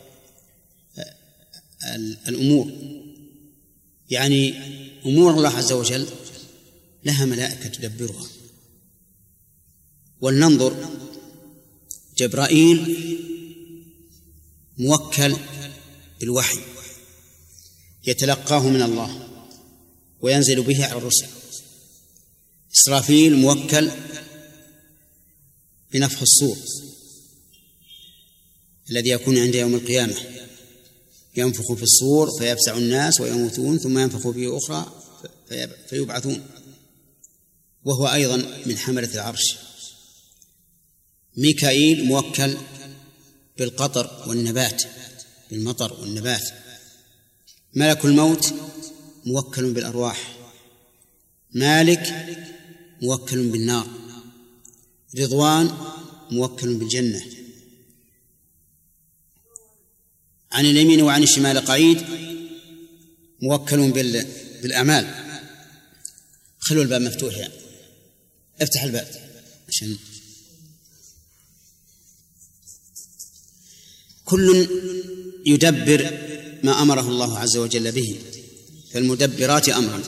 الأمور، يعني أمور الله عز وجل لها ملائكة تدبرها. ولننظر: جبرائيل موكل بالوحي يتلقاه من الله وينزل به على الرسل. إسرافيل موكل بنفخ الصور الذي يكون عند يوم القيامة، ينفخ في الصور فيفزع الناس ويموتون ثم ينفخ فيه أخرى فيبعثون، وهو أيضا من حملة العرش. ميكائيل موكل بالقطر والنبات، بالمطر والنبات. ملك الموت موكل بالأرواح. مالك موكل بالنار. رضوان موكل بالجنة. عن اليمين وعن الشمال قعيد موكل بالأعمال. خلوا الباب مفتوح، يعني افتح الباب عشان كل يدبر ما أمره الله عز وجل به. فالمدبرات أمرا.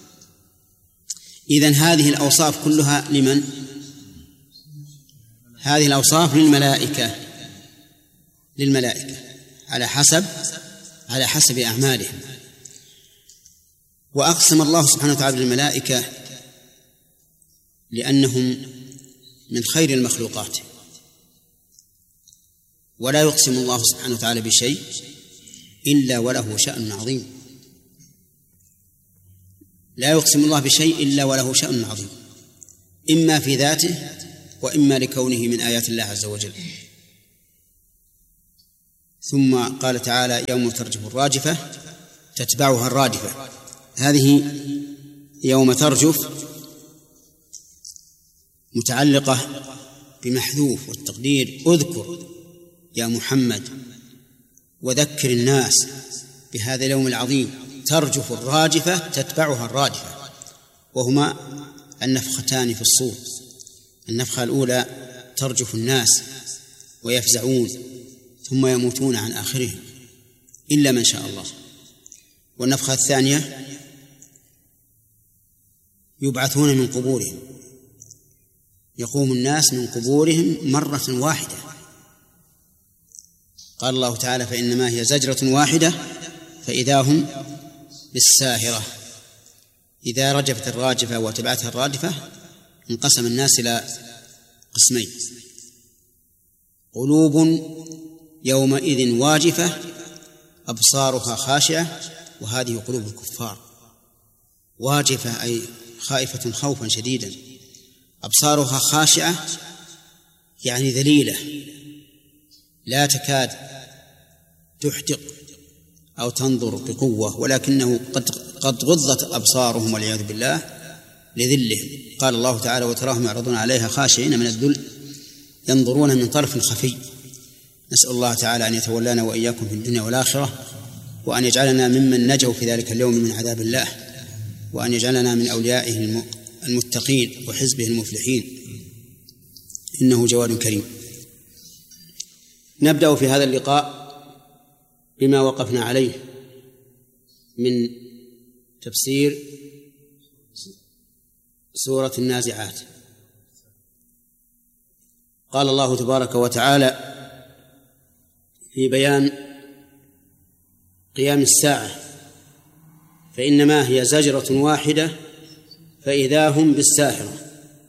إذن هذه الأوصاف كلها لمن؟ هذه الأوصاف للملائكة للملائكة على حسب على حسب أعمالهم. وأقسم الله سبحانه وتعالى بالملائكة لأنهم من خير المخلوقات، ولا يقسم الله سبحانه وتعالى بشيء إلا وله شأن عظيم. لا يقسم الله بشيء إلا وله شأن عظيم، إما في ذاته وإما لكونه من آيات الله عز وجل. ثم قال تعالى يوم ترجف الراجفة تتبعها الرادفة. هذه يوم ترجف متعلقة بمحذوف، والتقدير اذكر يا محمد وذكر الناس بهذا اليوم العظيم. ترجف الراجفة تتبعها الرادفة، وهما النفختان في الصور. النفخة الأولى ترجف الناس ويفزعون ثم يموتون عن آخرهم إلا من شاء الله. والنفخة الثانية يبعثون من قبورهم، يقوم الناس من قبورهم مرة واحدة. قال الله تعالى فإنما هي زجرة واحدة فإذا هم بالساهرة. إذا رجفت الراجفة وتبعتها الرادفة انقسم الناس إلى قسمين: قلوب يومئذ واجفة أبصارها خاشعة، وهذه قلوب الكفار. واجفة أي خائفة خوفا شديدا، أبصارها خاشعة يعني ذليلة لا تكاد تحدق أو تنظر بقوة، ولكنه قد قد غضت أبصارهم والعياذ بالله لذلهم. قال الله تعالى وتراهم يعرضون عليها خاشعين من الذل ينظرون من طرف خفي. نسأل الله تعالى أن يتولانا وإياكم في الدنيا والآخرة، وأن يجعلنا ممن نجوا في ذلك اليوم من عذاب الله، وأن يجعلنا من أوليائه المتقين وحزبه المفلحين، إنه جواد كريم. نبدأ في هذا اللقاء بما وقفنا عليه من تفسير سورة النازعات. قال الله تبارك وتعالى في بيان قيام الساعة: فإنما هي زجرة واحدة فإذا هم بالساهرة.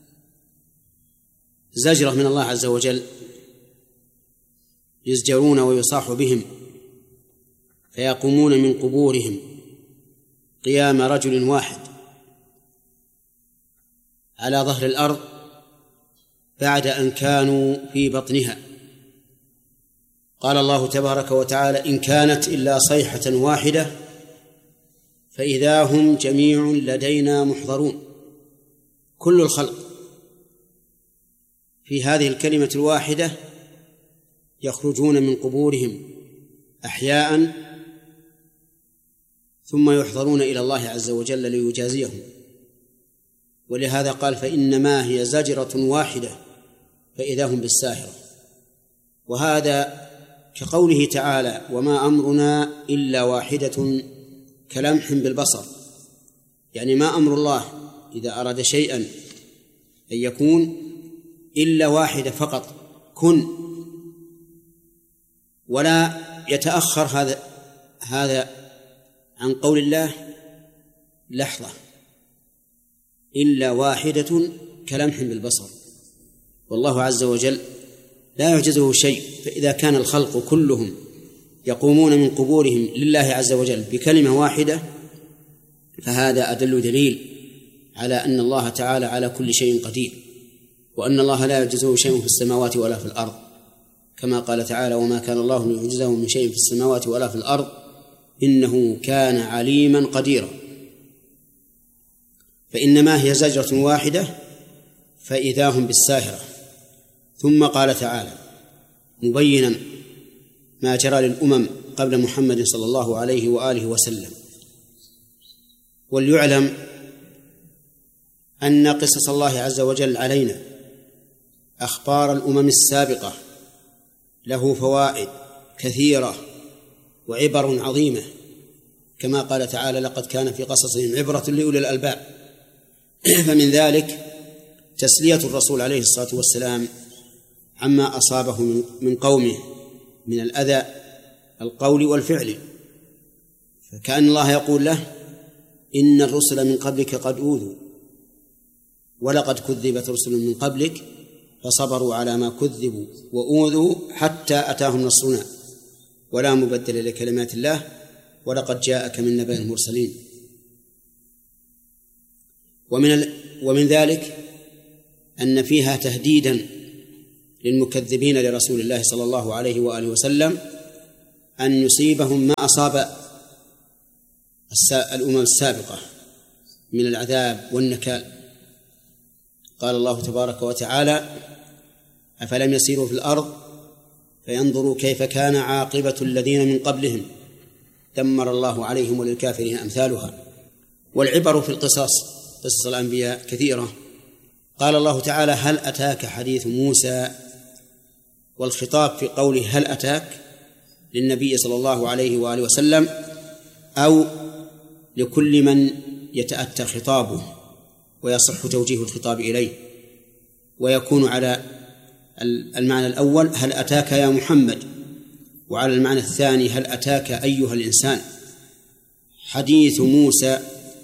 زجرة من الله عز وجل، يزجرون ويصاح بهم فيقومون من قبورهم قيام رجل واحد على ظهر الأرض بعد أن كانوا في بطنها. قال الله تبارك وتعالى: إن كانت إلا صيحة واحدة فإذا هم جميع لدينا محضرون. كل الخلق في هذه الكلمة الواحدة يخرجون من قبورهم أحياء ثم يحضرون إلى الله عز وجل ليجازيهم. ولهذا قال: فإنما هي زجرة واحدة فإذا هم بالساهرة. وهذا كقوله تعالى: وما أمرنا إلا واحدة كلمح بالبصر. يعني ما أمر الله إذا أراد شيئا أن يكون إلا واحدة فقط، كن، ولا يتأخر هذا هذا عن قول الله لحظة، إلا واحدة كلمح بالبصر. والله عز وجل لا يعجزه شيء، فإذا كان الخلق كلهم يقومون من قبورهم لله عز وجل بكلمة واحدة فهذا أدل دليل على أن الله تعالى على كل شيء قدير، وأن الله لا يعجزه شيء في السماوات ولا في الأرض، كما قال تعالى: وما كان الله ليعجزه من شيء في السماوات ولا في الأرض إنه كان عليما قديرا. فإنما هي زجرة واحدة فإذا هم بالساهرة. ثم قال تعالى مبينا ما جرى للأمم قبل محمد صلى الله عليه وآله وسلم: وليعلم أن قصص الله عز وجل علينا أخبار الأمم السابقة له فوائد كثيرة وعبر عظيمة، كما قال تعالى: لقد كان في قصصهم عبرة لأولي الألباب. فمن ذلك تسلية الرسول عليه الصلاة والسلام عما أصابه من قومه من الأذى القول والفعل، فكأن الله يقول له: إن الرسل من قبلك قد أوذوا ولقد كذبت رسل من قبلك فصبروا على ما كذبوا وأوذوا حتى أتاهم نصرنا ولا مبدل لكلمات الله ولقد جاءك من نبأ المرسلين. ومن ومن ذلك أن فيها تهديدا للمكذبين لرسول الله صلى الله عليه وآله وسلم أن يصيبهم ما أصاب الأمم السابقة من العذاب والنكال. قال الله تبارك وتعالى: أفلم يسيروا في الأرض فينظروا كيف كان عاقبة الذين من قبلهم دمر الله عليهم وللكافرين أمثالها. والعبر في القصص، قصص الأنبياء كثيرة. قال الله تعالى: هل أتاك حديث موسى، والخطاب في قوله هل أتاك للنبي صلى الله عليه وآله وسلم أو لكل من يتأتى خطابه ويصح توجيه الخطاب إليه، ويكون على المعنى الأول هل أتاك يا محمد، وعلى المعنى الثاني هل أتاك أيها الإنسان حديث موسى،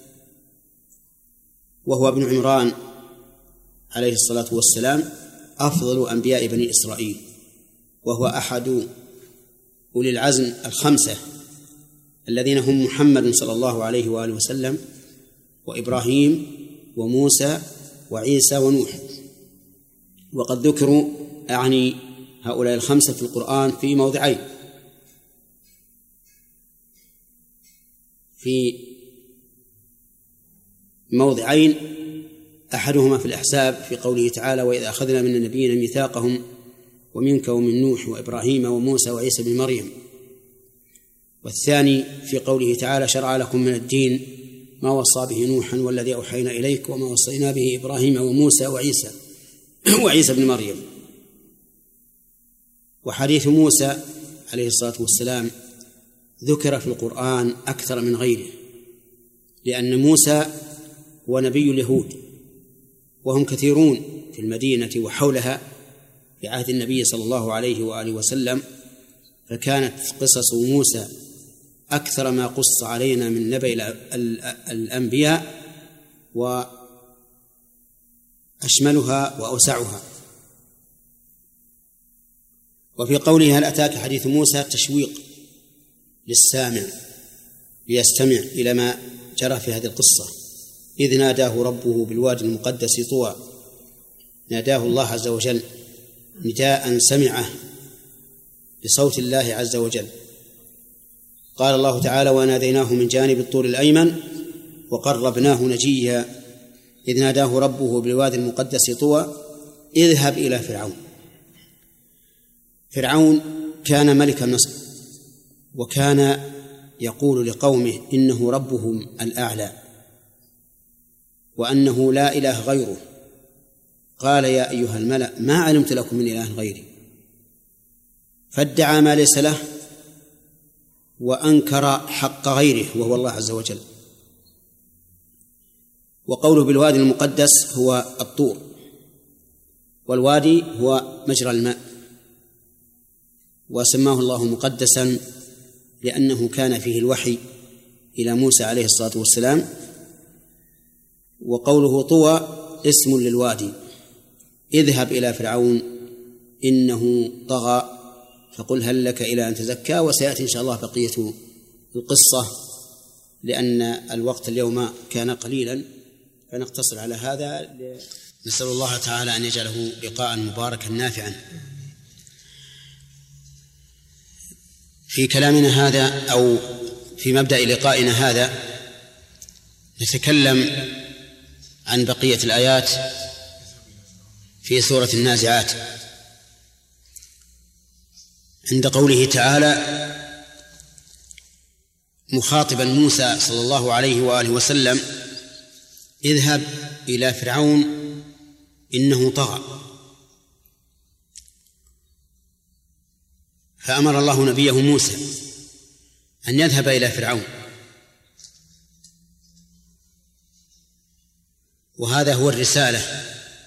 وهو ابن عمران عليه الصلاة والسلام أفضل أنبياء بني إسرائيل، وهو أحد أولي العزم الخمسة الذين هم محمد صلى الله عليه وآله وسلم وإبراهيم وموسى وعيسى ونوح. وقد ذكروا أعني هؤلاء الخمسة في القرآن في موضعين: في موضعين أحدهما في الأحزاب في قوله تعالى: وإذا أخذنا من النبيين ميثاقهم ومنك ومن نوح وإبراهيم وموسى وعيسى بن مريم. والثاني في قوله تعالى: شرع لكم من الدين ما وصى به نوحا والذي أوحينا إليك وما وصينا به إبراهيم وموسى وعيسى وعيسى بن مريم. وحديث موسى عليه الصلاة والسلام ذكر في القرآن أكثر من غيره، لأن موسى هو نبي اليهود وهم كثيرون في المدينة وحولها في عهد النبي صلى الله عليه وآله وسلم، فكانت قصص موسى أكثر ما قص علينا من نبأ الأنبياء وأشملها وأوسعها. وفي قوله هل أتاك حديث موسى تشويق للسامع ليستمع إلى ما جرى في هذه القصة: إذ ناداه ربه بالوادي المقدس طوى، ناداه الله عز وجل نداء سمعه بصوت الله عز وجل. قال الله تعالى: وناديناه من جانب الطور الأيمن وقربناه نجيا، إذ ناداه ربه بالوادي المقدس طوى اذهب إلى فرعون. فرعون كان ملك مصر، وكان يقول لقومه إنه ربهم الأعلى وأنه لا إله غيره. قال: يا أيها الملأ ما علمت لكم من إله غيري، فادعى ما ليس له وأنكر حق غيره وهو الله عز وجل. وقوله بالوادي المقدس هو الطور، والوادي هو مجرى الماء، وسماه الله مقدسا لأنه كان فيه الوحي إلى موسى عليه الصلاة والسلام. وقوله طوى اسم للوادي. اذهب إلى فرعون إنه طغى فقل هل لك إلى أن تزكى. وسيأتي إن شاء الله بقية القصة لأن الوقت اليوم كان قليلا، فنقتصر على هذا. نسأل الله تعالى أن يجعله لقاء مباركا نافعا. في كلامنا هذا أو في مبدأ لقائنا هذا نتكلم عن بقية الآيات في سورة النازعات، عند قوله تعالى مخاطبا موسى صلى الله عليه وآله وسلم: اذهب إلى فرعون إنه طغى. فأمر الله نبيه موسى أن يذهب إلى فرعون، وهذا هو الرسالة،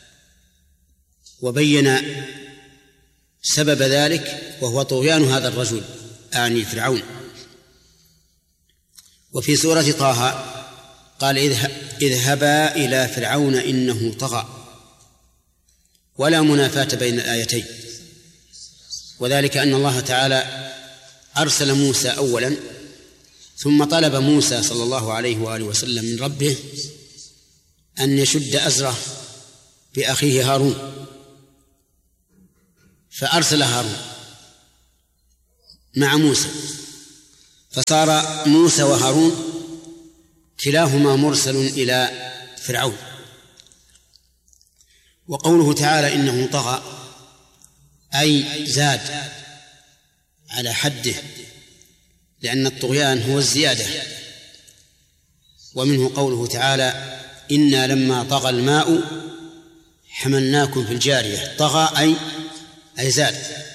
وبين سبب ذلك وهو طغيان هذا الرجل أعني فرعون. وفي سورة طه قال: اذهبا إلى فرعون إنه طغى، ولا منافاة بين الآيتين، وذلك أن الله تعالى أرسل موسى أولا، ثم طلب موسى صلى الله عليه وآله وسلم من ربه أن يشد أزره بأخيه هارون، فأرسل هارون مع موسى، فصار موسى وهارون كلاهما مرسل إلى فرعون. وقوله تعالى إنه طغى أي زاد على حده، لأن الطغيان هو الزيادة. ومنه قوله تعالى إنا لما طغى الماء حملناكم في الجارية. طغى أي أي زاد.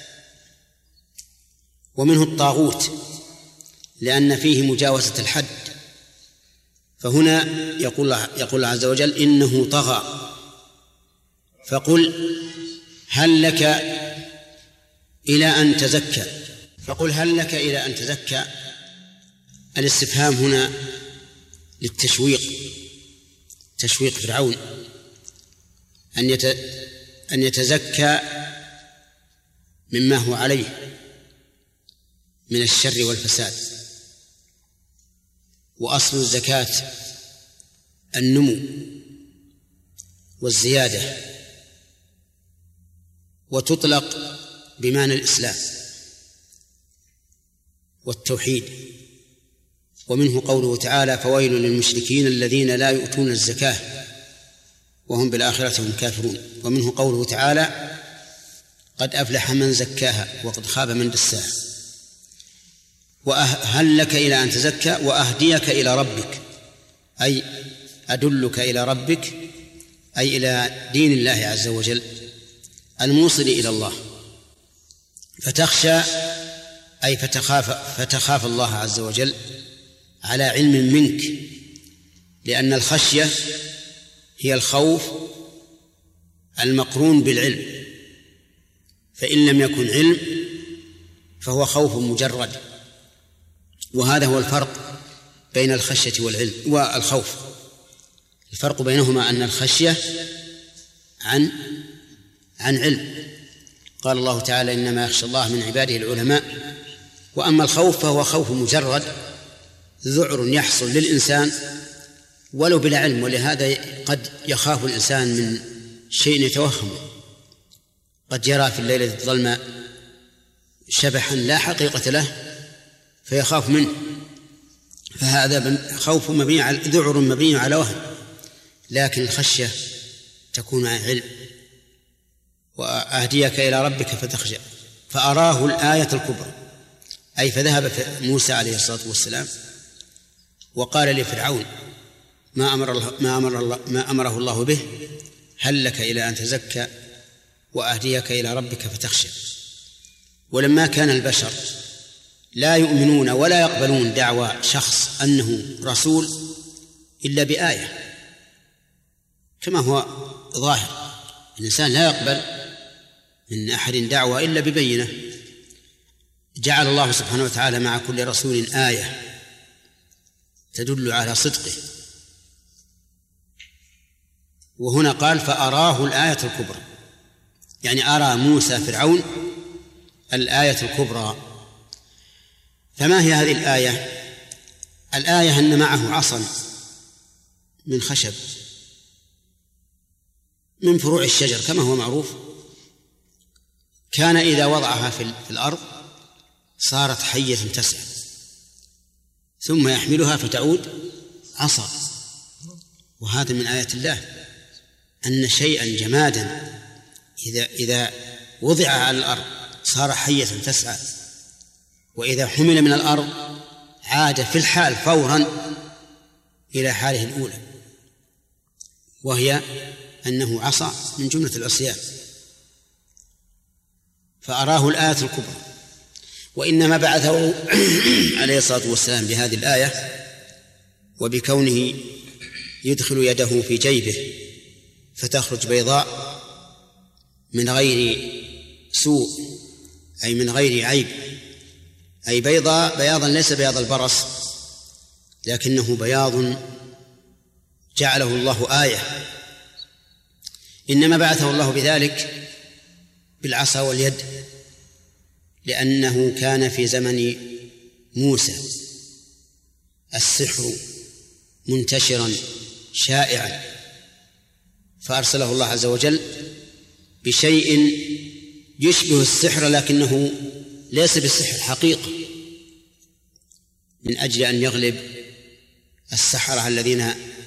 ومنه الطاغوت لأن فيه مجاوزة الحد، فهنا يقول الله, يقول الله عز وجل إنه طغى. فقل هل لك إلى أن تزكى فقل هل لك إلى أن تزكى. الاستفهام هنا للتشويق، تشويق فرعون أن أن يتزكى مما هو عليه من الشر والفساد. وأصل الزكاة النمو والزيادة، وتطلق بمعنى الإسلام والتوحيد. ومنه قوله تعالى فويل للمشركين الذين لا يؤتون الزكاة وهم بالآخرة هم كافرون. ومنه قوله تعالى قد أفلح من زكاها وقد خاب من دساها. وهل لك إلى أن تزكى وأهديك إلى ربك أي أدلك إلى ربك أي إلى دين الله عز وجل الموصل إلى الله، فتخشى أي فتخاف, فتخاف الله عز وجل على علم منك، لأن الخشية هي الخوف المقرون بالعلم، فإن لم يكن علم فهو خوف مجرد. وهذا هو الفرق بين الخشية والعلم والخوف. الفرق بينهما أن الخشية عن عن علم. قال الله تعالى إنما يخشى الله من عباده العلماء. وأما الخوف فهو خوف مجرد ذعر يحصل للإنسان ولو بلا علم، ولهذا قد يخاف الإنسان من شيء يتوهمه، قد يرى في الليلة الظلماء شبحا لا حقيقة له فيخاف منه، فهذا خوف مبني على ذعر مبني على وهم. لكن الخشية تكون عن علم. وأهديك إلى ربك فتخشى. فأراه الآية الكبرى أي فذهب موسى عليه الصلاة والسلام وقال لفرعون ما أمر الله ما أمر الله ما أمره الله به هل لك إلى أن تزكى وأهديك إلى ربك فتخشى. ولما كان البشر لا يؤمنون ولا يقبلون دعوى شخص أنه رسول إلا بآية، كما هو ظاهر، الإنسان لا يقبل من أحد دعوى إلا ببينة، جعل الله سبحانه وتعالى مع كل رسول آية تدل على صدقه. وهنا قال فأراه الآية الكبرى، يعني أرى موسى فرعون الآية الكبرى. فما هي هذه الآية؟ الآية أن معه عصا من خشب من فروع الشجر كما هو معروف، كان إذا وضعها في الأرض صارت حية تسعى، ثم يحملها فتعود عصا. وهذا من آيات الله أن شيئا جمادا إذا إذا وضع على الأرض صار حية تسعى، وإذا حمل من الأرض عاد في الحال فورا إلى حاله الأولى، وهي أنه عصا من جملة العصيان. فأراه الآية الكبرى. وإنما بعثه عليه الصلاة والسلام بهذه الآية وبكونه يدخل يده في جيبه فتخرج بيضاء من غير سوء أي من غير عيب، أي بيضاء بياضا ليس بياض البرص لكنه بياض جعله الله آية. إنما بعثه الله بذلك بالعصا واليد، لأنه كان في زمن موسى السحر منتشرا شائعا، فأرسله الله عز وجل بشيء يشبه السحر لكنه ليس بالسحر حقيقة من أجل أن يغلب السحرة الذين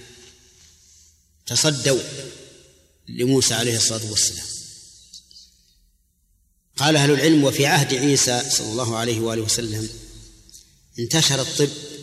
تصدوا لموسى عليه الصلاة والسلام. قال أهل العلم: وفي عهد عيسى صلى الله عليه وآله وسلم انتشر الطب